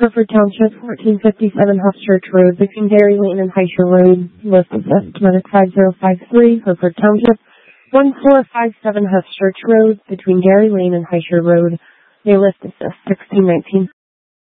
Hereford Township, 1457 Huff Church Road, between Dairy Lane and Heischer Road. List assist. Medic 5053, Hereford Township, 1457 Huff Church Road, between Dairy Lane and Heischer Road. They list assist. 1619.